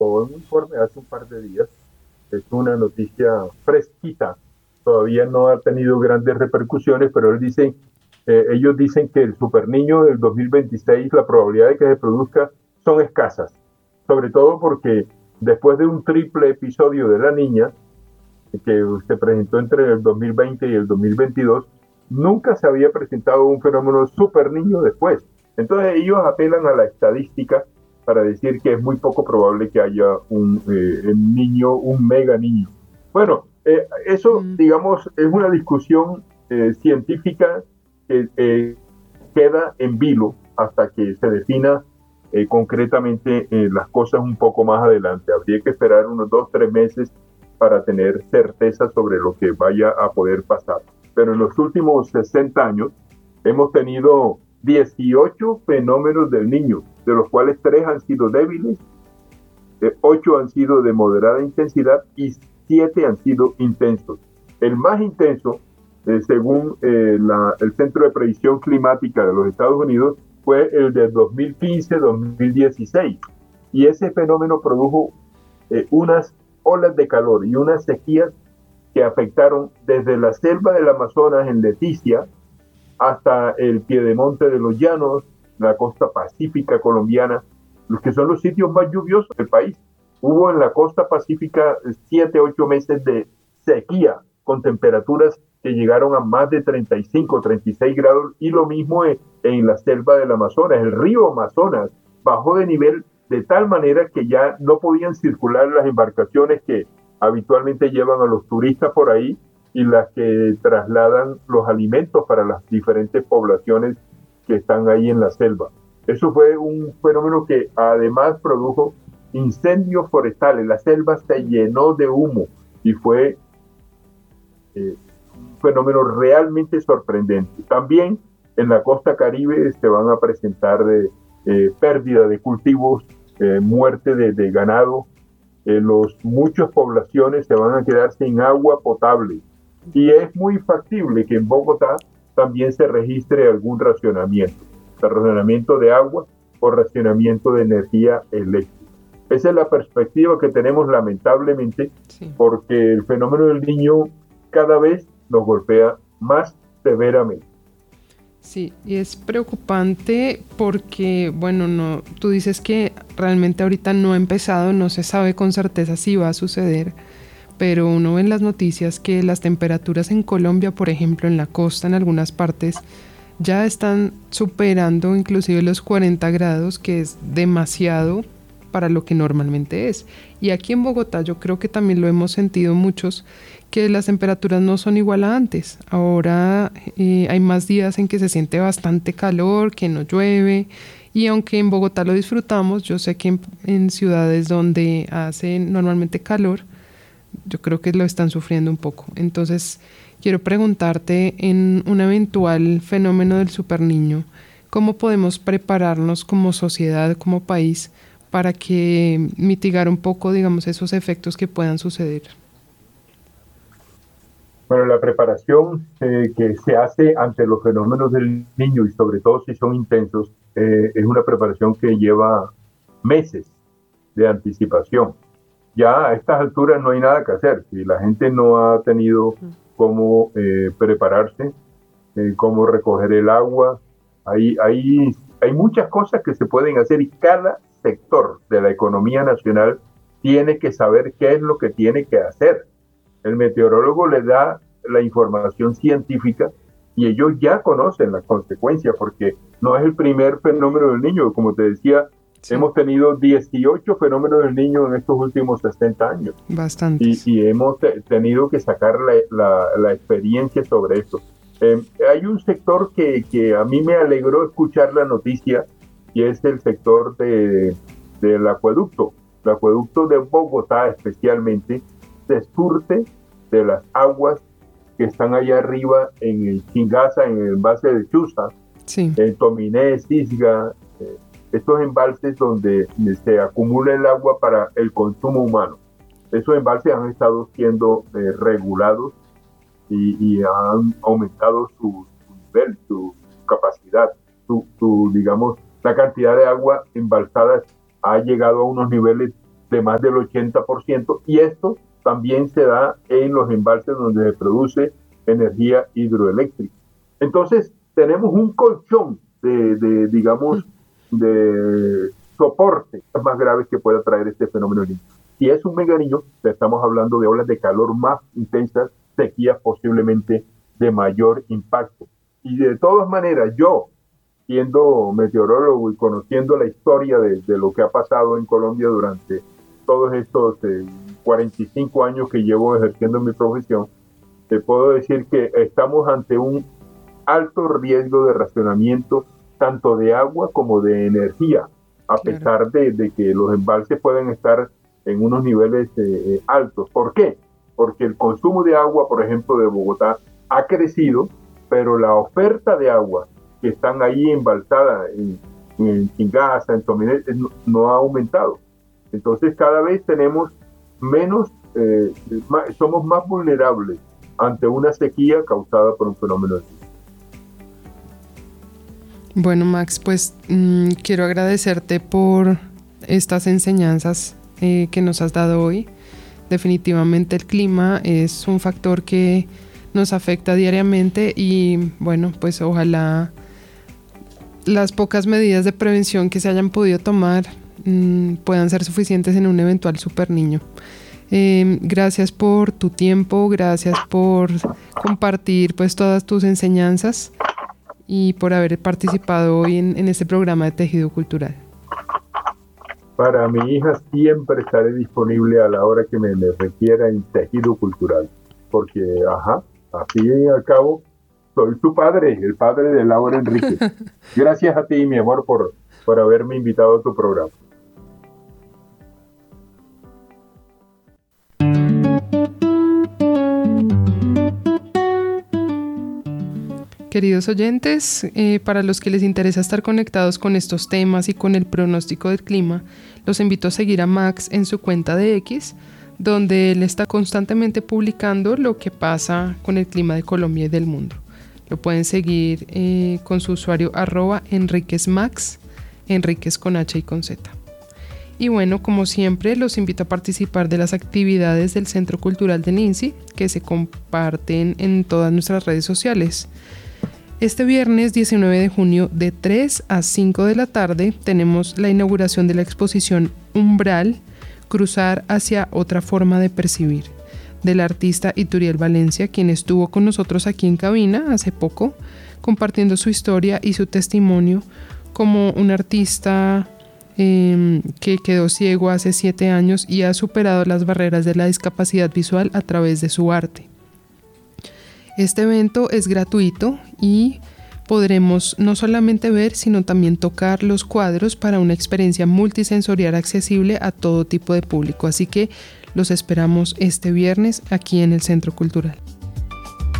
un informe hace un par de días. Es una noticia fresquita, todavía no ha tenido grandes repercusiones, pero ellos dicen que el superniño del 2026, la probabilidad de que se produzca son escasas, sobre todo porque después de un triple episodio de la niña, que se presentó entre el 2020 y el 2022, nunca se había presentado un fenómeno super niño después. Entonces ellos apelan a la estadística para decir que es muy poco probable que haya un niño, un mega niño. Bueno, eso, digamos, es una discusión científica que queda en vilo hasta que se defina concretamente las cosas un poco más adelante. Habría que esperar unos 2 o 3 meses para tener certeza sobre lo que vaya a poder pasar. Pero en los últimos 60 años hemos tenido 18 fenómenos del niño, de los cuales 3 han sido débiles, 8 han sido de moderada intensidad y 7 han sido intensos. El más intenso, según el Centro de Predicción Climática de los Estados Unidos, fue el de 2015-2016. Y ese fenómeno produjo unas olas de calor y unas sequías que afectaron desde la selva del Amazonas en Leticia hasta el piedemonte de los llanos, la costa pacífica colombiana, los que son los sitios más lluviosos del país. Hubo en la costa pacífica 7 u 8 meses de sequía con temperaturas que llegaron a más de 35, 36 grados, y lo mismo en la selva del Amazonas. El río Amazonas bajó de nivel de tal manera que ya no podían circular las embarcaciones que habitualmente llevan a los turistas por ahí y las que trasladan los alimentos para las diferentes poblaciones que están ahí en la selva. Eso fue un fenómeno que además produjo incendios forestales. La selva se llenó de humo y fue un fenómeno realmente sorprendente. También en la costa Caribe se van a presentar pérdida de cultivos, muerte de ganado. Muchas poblaciones se van a quedar sin agua potable. Y es muy factible que en Bogotá también se registre algún racionamiento de agua o racionamiento de energía eléctrica. Esa es la perspectiva que tenemos, lamentablemente, sí, porque el fenómeno del Niño cada vez nos golpea más severamente. Sí, y es preocupante porque, bueno, no, tú dices que realmente ahorita no ha empezado, no se sabe con certeza si va a suceder, pero uno ve en las noticias que las temperaturas en Colombia, por ejemplo, en la costa, en algunas partes, ya están superando inclusive los 40 grados, que es demasiado para lo que normalmente es. Y aquí en Bogotá yo creo que también lo hemos sentido muchos, que las temperaturas no son igual a antes. Ahora hay más días en que se siente bastante calor, que no llueve, y aunque en Bogotá lo disfrutamos, yo sé que en ciudades donde hace normalmente calor, yo creo que lo están sufriendo un poco. Entonces, quiero preguntarte, en un eventual fenómeno del superniño, ¿cómo podemos prepararnos como sociedad, como país, para que mitigar un poco, digamos, esos efectos que puedan suceder? Bueno, la preparación que se hace ante los fenómenos del niño, y sobre todo si son intensos, es una preparación que lleva meses de anticipación. Ya a estas alturas no hay nada que hacer. Si la gente no ha tenido cómo prepararse, cómo recoger el agua, hay muchas cosas que se pueden hacer, y cada sector de la economía nacional tiene que saber qué es lo que tiene que hacer. El meteorólogo le da la información científica y ellos ya conocen las consecuencias, porque no es el primer fenómeno del niño. Como te decía, sí, hemos tenido 18 fenómenos del niño en estos últimos 60 años. Bastantes. Y hemos tenido que sacar la experiencia sobre esto. Hay un sector que a mí me alegró escuchar la noticia, y es el sector del acueducto. El acueducto de Bogotá especialmente se surte de las aguas que están allá arriba en el Chingaza, en el embalse de Chuza, sí, en Tominé, Cisga, estos embalses donde se acumula el agua para el consumo humano. Esos embalses han estado siendo regulados y han aumentado su nivel, su capacidad, digamos, la cantidad de agua embalsada ha llegado a unos niveles de más del 80%, y esto también se da en los embalses donde se produce energía hidroeléctrica. Entonces, tenemos un colchón digamos, de soporte más graves que pueda traer este fenómeno. Si es un meganillo, estamos hablando de olas de calor más intensas, sequías posiblemente de mayor impacto. Y de todas maneras, yo, siendo meteorólogo y conociendo la historia de lo que ha pasado en Colombia durante todos estos 45 años que llevo ejerciendo mi profesión, te puedo decir que estamos ante un alto riesgo de racionamiento tanto de agua como de energía, a pesar de que los embalses pueden estar en unos niveles altos. ¿Por qué? Porque el consumo de agua, por ejemplo, de Bogotá ha crecido, pero la oferta de agua que están ahí embalsada en Chingaza, en Tominé, no ha aumentado. Entonces cada vez tenemos menos, somos más vulnerables ante una sequía causada por un fenómeno así. Bueno, Max, pues quiero agradecerte por estas enseñanzas que nos has dado hoy. Definitivamente el clima es un factor que nos afecta diariamente y bueno, pues ojalá las pocas medidas de prevención que se hayan podido tomar puedan ser suficientes en un eventual superniño. Gracias por tu tiempo, gracias por compartir pues todas tus enseñanzas y por haber participado hoy en este programa de Tejido Cultural. Para mi hija siempre estaré disponible a la hora que me requiera en Tejido Cultural, porque, al fin y al cabo, soy su padre, el padre de Laura Enríquez. Gracias a ti, mi amor, por haberme invitado a tu programa. Queridos oyentes, para los que les interesa estar conectados con estos temas y con el pronóstico del clima, los invito a seguir a Max en su cuenta de X, donde él está constantemente publicando lo que pasa con el clima de Colombia y del mundo. Lo pueden seguir con su usuario @EnriquezMax, Enríquez con H y con Z. Y bueno, como siempre, los invito a participar de las actividades del Centro Cultural del INSI, que se comparten en todas nuestras redes sociales. Este viernes 19 de junio de 3 a 5 de la tarde tenemos la inauguración de la exposición Umbral, cruzar hacia otra forma de percibir, del artista Ituriel Valencia, quien estuvo con nosotros aquí en cabina hace poco, compartiendo su historia y su testimonio como un artista que quedó ciego hace 7 años y ha superado las barreras de la discapacidad visual a través de su arte. Este evento es gratuito y podremos no solamente ver, sino también tocar los cuadros para una experiencia multisensorial accesible a todo tipo de público. Así que los esperamos este viernes aquí en el Centro Cultural.